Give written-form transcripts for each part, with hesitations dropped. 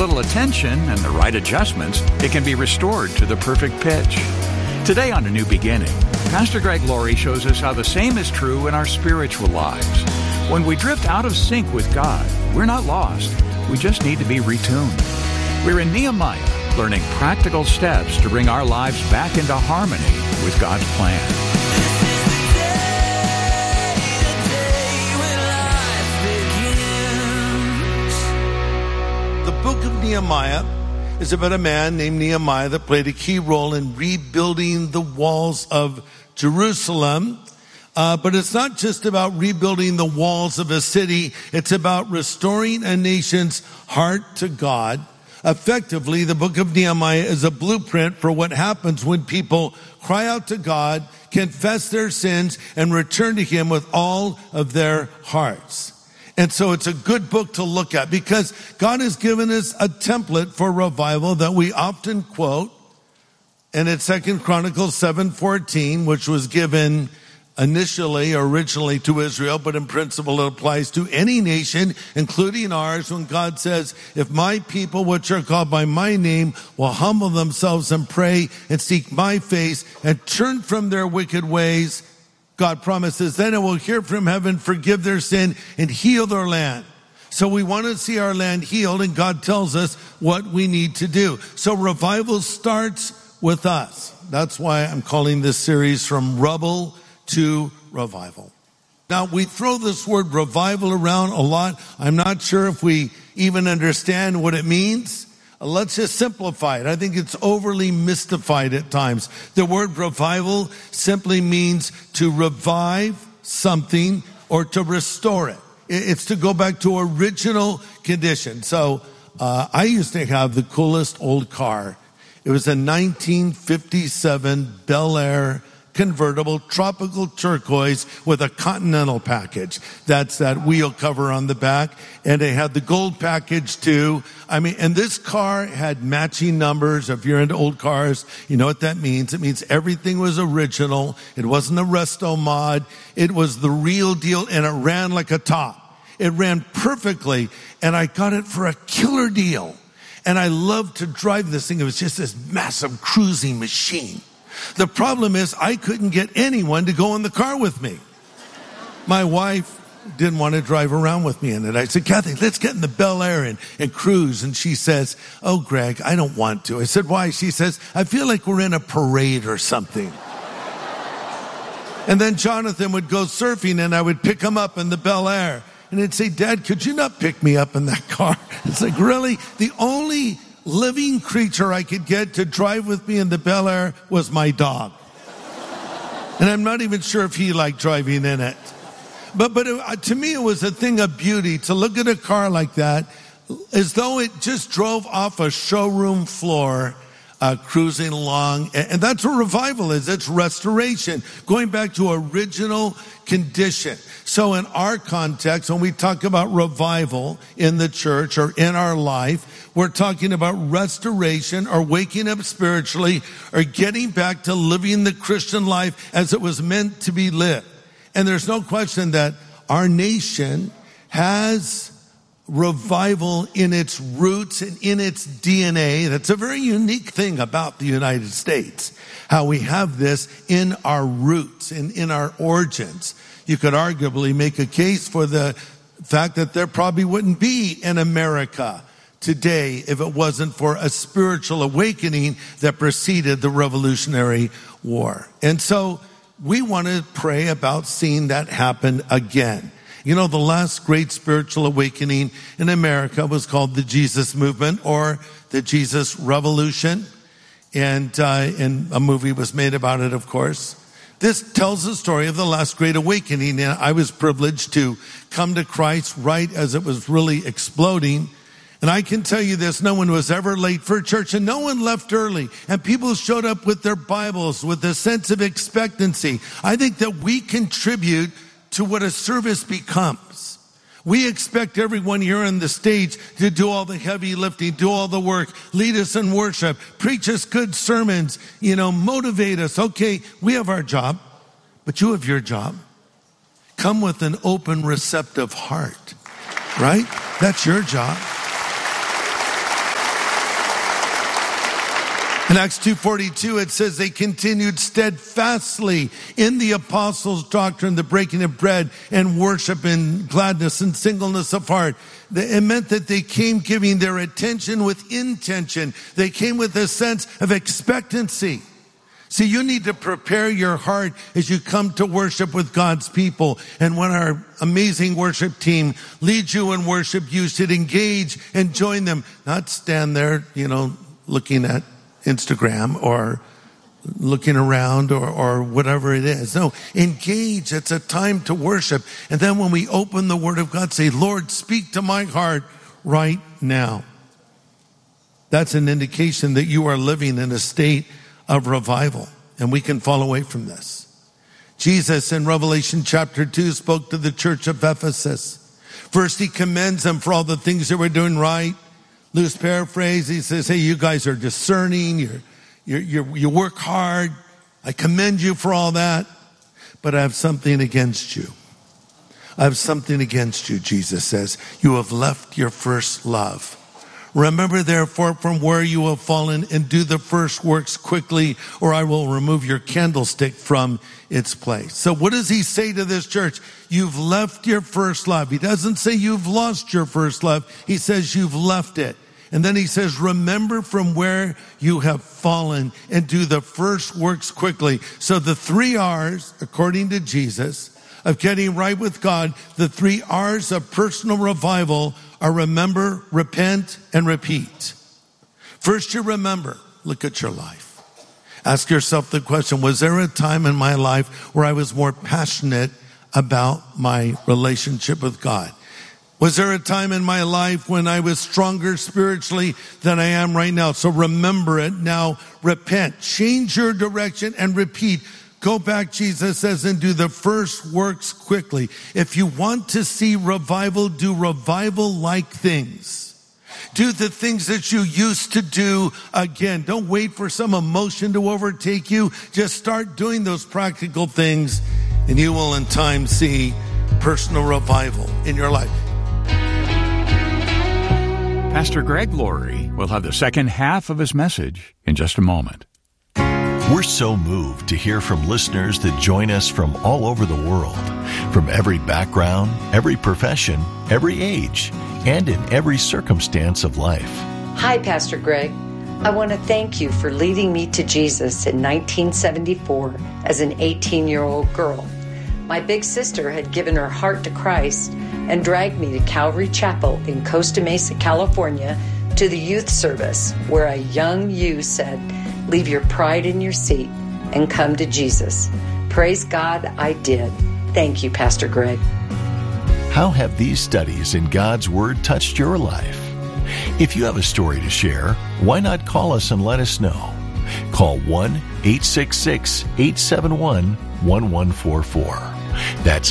little attention and the right adjustments, it can be restored to the perfect pitch. Today on A New Beginning, Pastor Greg Laurie shows us how the same is true in our spiritual lives. When we drift out of sync with God, we're not lost. We just need to be retuned. We're in Nehemiah, learning practical steps to bring our lives back into harmony with God's plan. The book of Nehemiah is about a man named Nehemiah that played a key role in rebuilding the walls of Jerusalem. But it's not just about rebuilding the walls of a city. It's about restoring a nation's heart to God. Effectively, the book of Nehemiah is a blueprint for what happens when people cry out to God, confess their sins, and return to Him with all of their hearts. And so it's a good book to look at because God has given us a template for revival that we often quote. And it's 2 Chronicles 7:14, which was given originally to Israel, but in principle it applies to any nation, including ours, when God says, if my people, which are called by my name, will humble themselves and pray and seek my face and turn from their wicked ways, God promises, then I will hear from heaven, forgive their sin, and heal their land. So we want to see our land healed, and God tells us what we need to do. So revival starts with us. That's why I'm calling this series From Rubble to Revival. Now, we throw this word revival around a lot. I'm not sure if we even understand what it means. Let's just simplify it. I think it's overly mystified at times. The word revival simply means to revive something or to restore it. It's to go back to original condition. So I used to have the coolest old car. It was a 1957 Bel Air convertible, tropical turquoise with a Continental package. That's that wheel cover on the back. And it had the gold package too. And this car had matching numbers. If you're into old cars, you know what that means. It means everything was original. It wasn't a resto mod. It was the real deal, and it ran like a top. It ran perfectly, and I got it for a killer deal. And I loved to drive this thing. It was just this massive cruising machine. The problem is I couldn't get anyone to go in the car with me. My wife didn't want to drive around with me in it. I said, Kathy, let's get in the Bel Air and cruise. And she says, oh, Greg, I don't want to. I said, why? She says, I feel like we're in a parade or something. And then Jonathan would go surfing and I would pick him up in the Bel Air. And he'd say, Dad, could you not pick me up in that car? It's like, really? The only living creature I could get to drive with me in the Bel Air was my dog. And I'm not even sure if he liked driving in it. But to me, it was a thing of beauty to look at a car like that as though it just drove off a showroom floor, cruising along. And that's what revival is. It's restoration, going back to original condition. So in our context, when we talk about revival in the church or in our life, we're talking about restoration or waking up spiritually or getting back to living the Christian life as it was meant to be lived. And there's no question that our nation has revival in its roots and in its DNA. That's a very unique thing about the United States, how we have this in our roots and in our origins. You could arguably make a case for the fact that there probably wouldn't be an America today if it wasn't for a spiritual awakening that preceded the Revolutionary War. And so we want to pray about seeing that happen again. You know, the last great spiritual awakening in America was called the Jesus Movement or the Jesus Revolution. And a movie was made about it, of course. This tells the story of the last great awakening. And I was privileged to come to Christ right as it was really exploding. And I can tell you this, no one was ever late for church and no one left early. And people showed up with their Bibles, with a sense of expectancy. I think that we contribute to what a service becomes. We expect everyone here on the stage to do all the heavy lifting, do all the work, lead us in worship, preach us good sermons, motivate us. Okay, we have our job, but you have your job. Come with an open, receptive heart, right? That's your job. In Acts 2:42, it says they continued steadfastly in the apostles' doctrine, the breaking of bread and worship and gladness and singleness of heart. It meant that they came giving their attention with intention. They came with a sense of expectancy. See, you need to prepare your heart as you come to worship with God's people. And when our amazing worship team leads you in worship, you should engage and join them. Not stand there, looking at Instagram or looking around or whatever it is. No, engage. It's a time to worship. And then when we open the Word of God, say, Lord, speak to my heart right now. That's an indication that you are living in a state of revival. And we can fall away from this. Jesus in Revelation chapter 2 spoke to the church of Ephesus. First, he commends them for all the things they were doing right. Loose paraphrase, he says, hey, you guys are discerning, you work hard. I commend you for all that, but I have something against you. I have something against you, Jesus says. You have left your first love. Remember, therefore, from where you have fallen and do the first works quickly, or I will remove your candlestick from its place. So what does he say to this church? You've left your first love. He doesn't say you've lost your first love. He says you've left it. And then he says, remember from where you have fallen and do the first works quickly. So the 3 R's, according to Jesus, of getting right with God, the 3 R's of personal revival are remember, repent, and repeat. First, you remember. Look at your life. Ask yourself the question, was there a time in my life where I was more passionate about my relationship with God? Was there a time in my life when I was stronger spiritually than I am right now? So remember it. Now repent. Change your direction and repeat. Go back, Jesus says, and do the first works quickly. If you want to see revival, do revival-like things. Do the things that you used to do again. Don't wait for some emotion to overtake you. Just start doing those practical things, and you will in time see personal revival in your life. Pastor Greg Laurie will have the second half of his message in just a moment. We're so moved to hear from listeners that join us from all over the world, from every background, every profession, every age, and in every circumstance of life. Hi, Pastor Greg. I want to thank you for leading me to Jesus in 1974 as an 18-year-old girl. My big sister had given her heart to Christ and dragged me to Calvary Chapel in Costa Mesa, California, to the youth service where a young you said, leave your pride in your seat and come to Jesus. Praise God, I did. Thank you, Pastor Greg. How have these studies in God's Word touched your life? If you have a story to share, why not call us and let us know? Call 1-866-871-1144. That's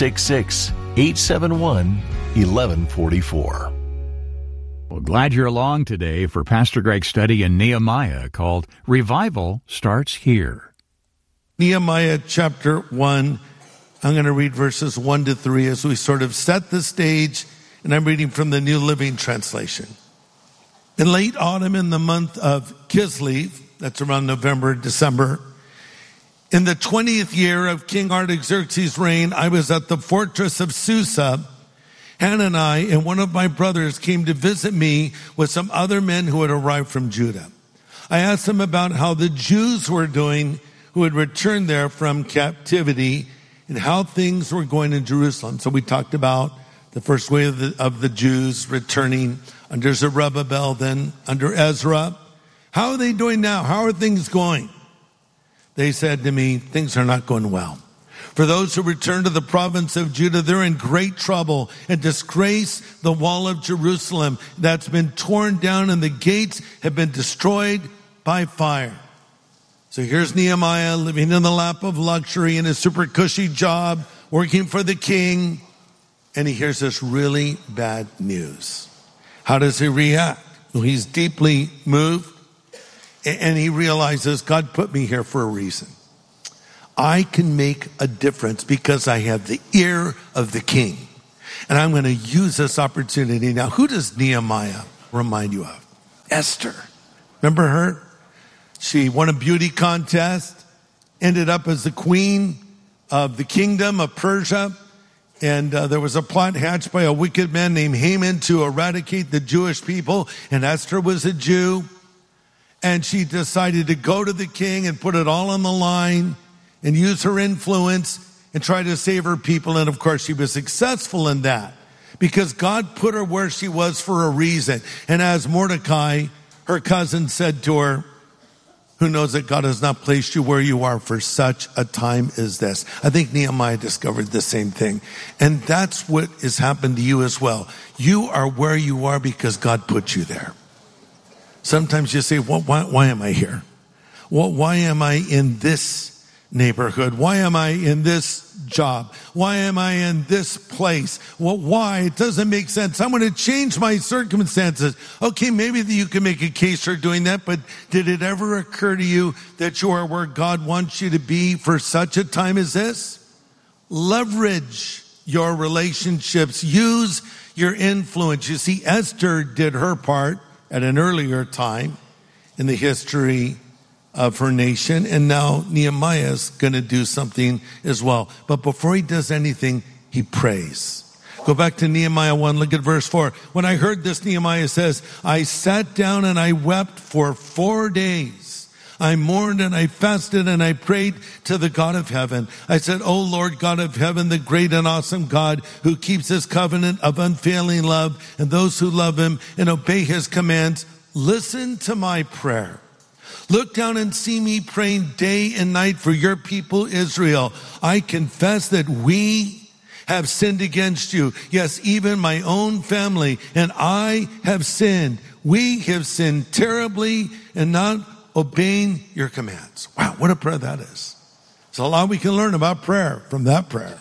866-871-1144. Well, glad you're along today for Pastor Greg's study in Nehemiah called Revival Starts Here. Nehemiah chapter 1, I'm going to read verses 1 to 3 as we sort of set the stage, and I'm reading from the New Living Translation. In late autumn, in the month of Kislev, that's around November, December, in the 20th year of King Artaxerxes' reign, I was at the fortress of Susa. Hanani and one of my brothers came to visit me with some other men who had arrived from Judah. I asked them about how the Jews were doing who had returned there from captivity and how things were going in Jerusalem. So we talked about the first wave of the Jews returning under Zerubbabel, then under Ezra. How are they doing now? How are things going? They said to me, things are not going well. For those who return to the province of Judah, they're in great trouble and disgrace the wall of Jerusalem that's been torn down and the gates have been destroyed by fire. So here's Nehemiah living in the lap of luxury in a super cushy job, working for the king, and he hears this really bad news. How does he react? Well, he's deeply moved, and he realizes God put me here for a reason. I can make a difference because I have the ear of the king. And I'm going to use this opportunity. Now, who does Nehemiah remind you of? Esther. Remember her? She won a beauty contest, ended up as the queen of the kingdom of Persia. And there was a plot hatched by a wicked man named Haman to eradicate the Jewish people. And Esther was a Jew. And she decided to go to the king and put it all on the line and use her influence and try to save her people. And of course, she was successful in that because God put her where she was for a reason. And as Mordecai, her cousin, said to her, who knows that God has not placed you where you are for such a time as this? I think Nehemiah discovered the same thing. And that's what has happened to you as well. You are where you are because God put you there. Sometimes you say, well, why am I here? Why am I in this neighborhood? Why am I in this job? Why am I in this place? Well, why? It doesn't make sense. I'm going to change my circumstances. Okay, maybe you can make a case for doing that, but did it ever occur to you that you are where God wants you to be for such a time as this? Leverage your relationships. Use your influence. You see, Esther did her part at an earlier time in the history of her nation, and now Nehemiah is going to do something as well. But before he does anything, he prays. Go back to Nehemiah 1, look at verse 4. When I heard this, Nehemiah says, I sat down and I wept for 4 days. I mourned and I fasted and I prayed to the God of heaven. I said, O Lord God of heaven, the great and awesome God who keeps his covenant of unfailing love and those who love him and obey his commands, listen to my prayer. Look down and see me praying day and night for your people, Israel. I confess that we have sinned against you. Yes, even my own family and I have sinned. We have sinned terribly and not obeying your commands. Wow, what a prayer that is. There's a lot we can learn about prayer from that prayer.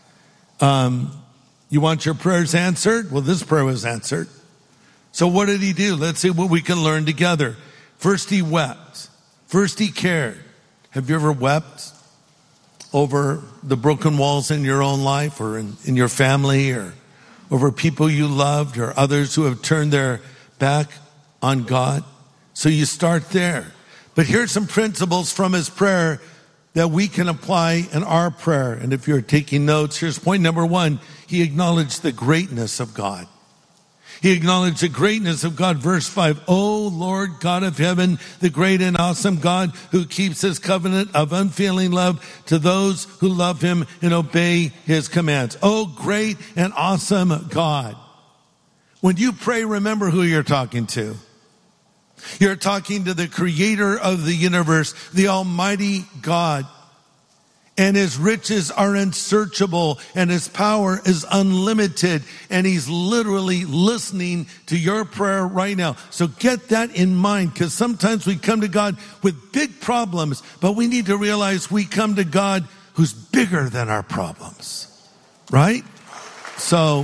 You want your prayers answered? Well, this prayer was answered. So what did he do? Let's see what we can learn together. First, he wept. First, he cared. Have you ever wept over the broken walls in your own life or in your family or over people you loved or others who have turned their back on God? So you start there. But here's some principles from his prayer that we can apply in our prayer. And if you're taking notes, here's point number 1. He acknowledged the greatness of God. He acknowledged the greatness of God. Verse 5, O Lord God of heaven, the great and awesome God who keeps his covenant of unfailing love to those who love him and obey his commands. Oh, great and awesome God. When you pray, remember who you're talking to. You're talking to the creator of the universe, the Almighty God. And his riches are unsearchable and his power is unlimited. And he's literally listening to your prayer right now. So get that in mind, because sometimes we come to God with big problems, but we need to realize we come to God who's bigger than our problems. Right? So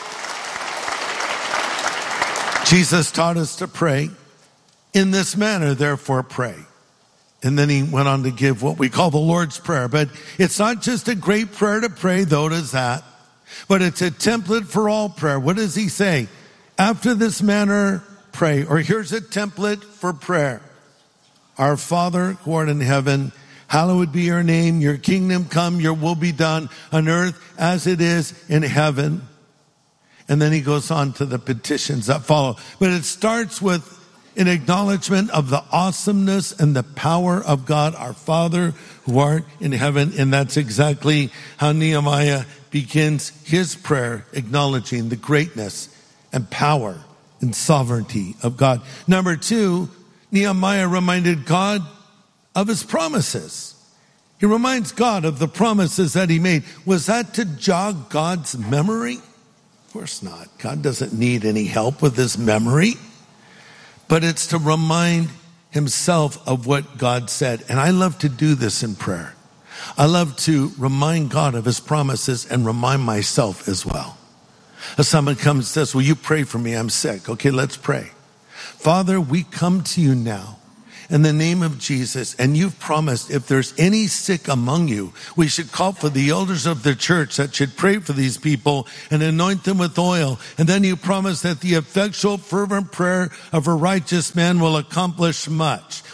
Jesus taught us to pray. In this manner, therefore, pray. And then he went on to give what we call the Lord's Prayer. But it's not just a great prayer to pray, though it is that. But it's a template for all prayer. What does he say? After this manner, pray. Or here's a template for prayer. Our Father who art in heaven, hallowed be your name. Your kingdom come, your will be done on earth as it is in heaven. And then he goes on to the petitions that follow. But it starts with an acknowledgement of the awesomeness and the power of God, our Father who art in heaven. And that's exactly how Nehemiah begins his prayer, acknowledging the greatness and power and sovereignty of God. Number 2, Nehemiah reminded God of his promises. He reminds God of the promises that he made. Was that to jog God's memory? Of course not. God doesn't need any help with his memory. But it's to remind himself of what God said. And I love to do this in prayer. I love to remind God of his promises and remind myself as well. If someone comes and says, will you pray for me? I'm sick. Okay, let's pray. Father, we come to you now in the name of Jesus. And you've promised if there's any sick among you, we should call for the elders of the church that should pray for these people and anoint them with oil. And then you promise that the effectual fervent prayer of a righteous man will accomplish much.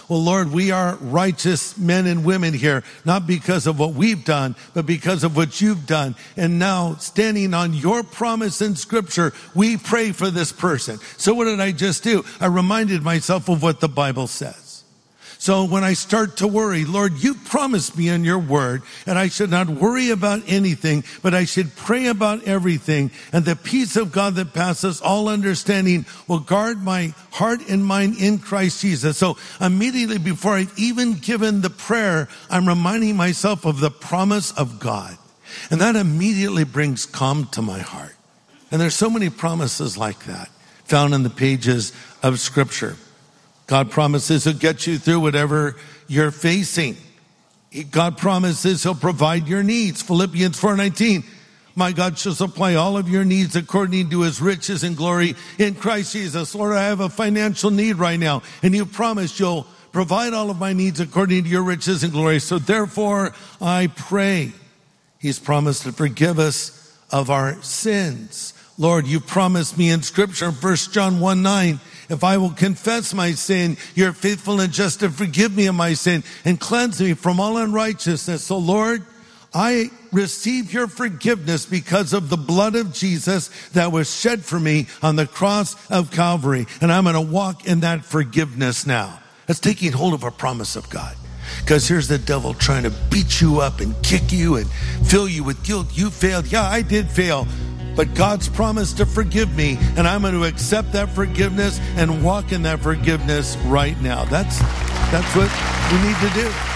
well, Lord, we are righteous men and women here, not because of what we've done, but because of what you've done. And now, standing on your promise in Scripture, we pray for this person. So what did I just do? I reminded myself of what the Bible says. So when I start to worry, Lord, you promised me in your word, and I should not worry about anything, but I should pray about everything. And the peace of God that passes all understanding will guard my heart and mind in Christ Jesus. So immediately before I've even given the prayer, I'm reminding myself of the promise of God. And that immediately brings calm to my heart. And there's so many promises like that found in the pages of Scripture. God promises he'll get you through whatever you're facing. God promises he'll provide your needs. Philippians 4:19, my God shall supply all of your needs according to his riches and glory in Christ Jesus. Lord, I have a financial need right now, and you promised you'll provide all of my needs according to your riches and glory. So therefore, I pray. He's promised to forgive us of our sins. Lord, you promised me in Scripture, 1 John 1:9, if I will confess my sin, you're faithful and just to forgive me of my sin and cleanse me from all unrighteousness. So Lord, I receive your forgiveness because of the blood of Jesus that was shed for me on the cross of Calvary. And I'm going to walk in that forgiveness now. That's taking hold of a promise of God. Because here's the devil trying to beat you up and kick you and fill you with guilt. You failed. Yeah, I did fail. But God's promised to forgive me, and I'm going to accept that forgiveness and walk in that forgiveness right now. That's what we need to do.